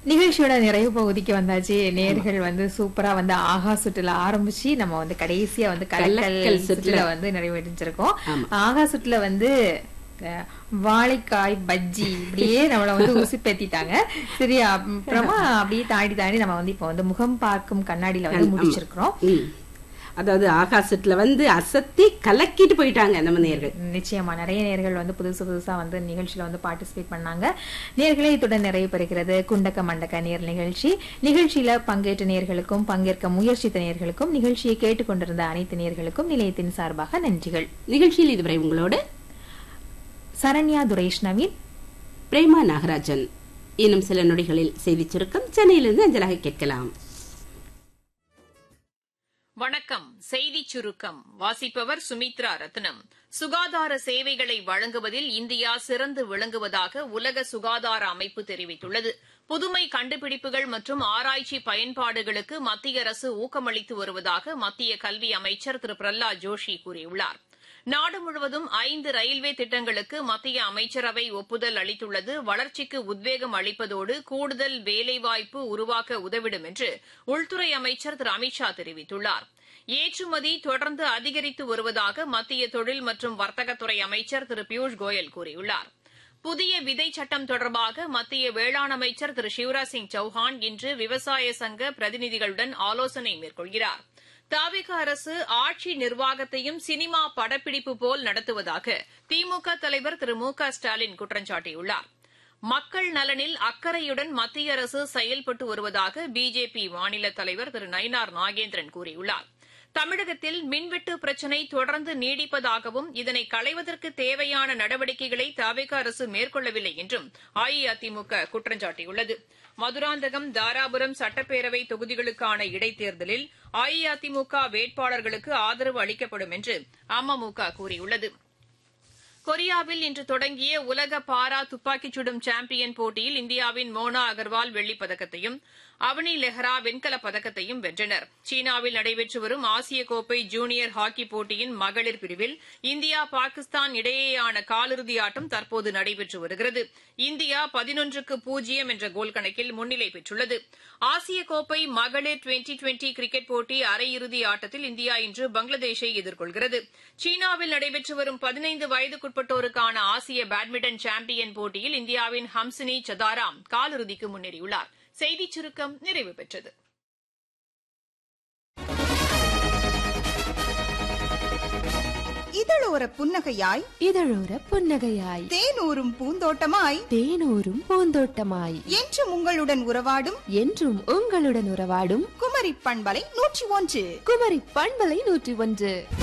நிகழ்ச்சியோட நிறைவு பகுதிக்கு வந்தாச்சு. நேர்கள் வந்து சூப்பரா வந்து ஆகா சுற்றுல ஆரம்பிச்சு நம்ம வந்து கடைசியா வந்து கலக்கல் சுற்றுல வந்து நிறைவேற்றிருக்கோம். ஆகா சுற்றுல வந்து வாழைக்காய் பஜ்ஜி இப்படியே நம்மள வந்து உசுப்பேத்திட்டாங்க. சரி, அப்புறமா அப்படியே தாண்டி தாண்டி நம்ம வந்து இப்ப வந்து முகம் பார்க்கும் கண்ணாடியில வந்து முடிச்சிருக்கிறோம். அதாவது ஆகாசத்துல வந்து அசத்தி கலக்கிட்டு போயிட்டாங்க நம்ம நேர்கள். நிச்சயமா நிறைய நேர்கள் வந்து புதுசா வந்து நிகழ்ச்சியில வந்து பார்ட்டிசிபேட் பண்ணாங்க. நேர்களே இத்துடன் நிறைவு பெறுகிறது குண்டக்க மண்டக்க நேர் நிகழ்ச்சி. நிகழ்ச்சியில பங்கேற்ற நேர்களுக்கும் பங்கேற்க முயற்சித்த நேர்களுக்கும் நிகழ்ச்சியை கேட்டுக்கொண்டிருந்த அனைத்து நேர்களுக்கும் நிலையத்தின் சார்பாக நன்றிகள். நிகழ்ச்சியில் இதுவரை உங்களோடு சரண்யா துரேஷ் நவீன், பிரேமா நாகராஜன். இன்னும் சில நொடிகளில் செய்தி சுருக்கம் சென்னையிலிருந்து அஞ்சலாக கேட்கலாம். வணக்கம். செய்தி சுருக்கம் வாசிப்பவர் சுமித்ரா ரத்னம். சுகாதார சேவைகளை வழங்குவதில் இந்தியா சிறந்து விளங்குவதாக உலக சுகாதார அமைப்பு தெரிவித்துள்ளது. புதுமை கண்டுபிடிப்புகள் மற்றும் ஆராய்ச்சி பயன்பாடுகளுக்கு மத்திய அரசு ஊக்கமளித்து வருவதாக மத்திய கல்வி அமைச்சர் திரு பிரஹ்லாத் ஜோஷி கூறியுள்ளார். நாடு முழுவதும் 5 ரயில்வே திட்டங்களுக்கு மத்திய அமைச்சரவை ஒப்புதல் அளித்துள்ளது வளர்ச்சிக்கு உத்வேகம் அளிப்பதோடு கூடுதல் வேலைவாய்ப்பு உருவாக்க உதவிடும் என்று உள்துறை அமைச்சர் திரு அமித் ஷா தெரிவித்துள்ளார். ஏற்றுமதி தொடர்ந்து அதிகரித்து வருவதாக மத்திய தொழில் மற்றும் வர்த்தகத்துறை அமைச்சர் திரு பியூஷ் கோயல் கூறியுள்ளார். புதிய விதை சட்டம் தொடர்பாக மத்திய வேளாண் அமைச்சர் திரு சிவராஜ் சிங் சௌஹான் இன்று விவசாய சங்க பிரதிநிதிகளுடன் ஆலோசனை மேற்கொள்கிறார். தவிக அரசு ஆட்சி நிர்வாகத்தையும் சினிமா படப்பிடிப்பு போல் நடத்துவதாக திமுக தலைவர் திரு மு க ஸ்டாலின் குற்றம் சாட்டியுள்ளார். மக்கள் நலனில் அக்கறையுடன் மத்திய அரசு செயல்பட்டு வருவதாக பிஜேபி மாநில தலைவர் திரு நயினார் நாகேந்திரன் கூறியுள்ளார். தமிழகத்தில் மின்வெட்டு பிரச்சினை தொடர்ந்து நீடிப்பதாகவும் இதனை களைவதற்கு தேவையான நடவடிக்கைகளை தவிக அரசு மேற்கொள்ளவில்லை என்றும் அஇஅதிமுக குற்றம் சாட்டியுள்ளது. மதுராந்தகம், தாராபுரம் சட்டப்பேரவை தொகுதிகளுக்கான இடைத்தேர்தலில் அஇஅதிமுக வேட்பாளர்களுக்கு ஆதரவு அளிக்கப்படும் என்று அமமுக கூறியுள்ளது. கொரியாவில் இன்று தொடங்கிய உலக பாரா துப்பாக்கிச் சுடும் சாம்பியன் போட்டியில் இந்தியாவின் மோனா அகர்வால் வெள்ளிப் பதக்கத்தையும் அவனி லெஹ்ரா வெண்கலப் பதக்கத்தையும் வென்றனர். சீனாவில் நடைபெற்று வரும் ஆசிய கோப்பை ஜூனியர் ஹாக்கி போட்டியின் மகளிர் பிரிவில் இந்தியா பாகிஸ்தான் இடையேயான காலிறுதி ஆட்டம் தற்போது நடைபெற்று வருகிறது. இந்தியா 11-0 என்ற கோல் கணக்கில் முன்னிலை பெற்றுள்ளது. ஆசிய கோப்பை மகளிர் டுவெண்டி கிரிக்கெட் போட்டி அரையிறுதி ஆட்டத்தில் இந்தியா இன்று பங்களாதேஷை எதிர்கொள்கிறது. சீனாவில் நடைபெற்று வரும் 15 வயதுக்குட்பட்டோருக்கான ஆசிய பேட்மிண்டன் சாம்பியன் போட்டியில் இந்தியாவின் ஹம்சினி சதாராம் காலிறுதிக்கு முன்னேறியுள்ளார். செய்திச் சுருக்கம் நிறைவு பெற்றது. இதழோர புன்னகையாய் இதழோர புன்னகையாய் தேனூரும் பூந்தோட்டமாய் தேனூரும் பூந்தோட்டமாய் என்றும் உங்களுடன் உறவாடும் என்றும் உங்களுடன் உறவாடும் குமரி பண்பலை 101 குமரி பண்பலை 101.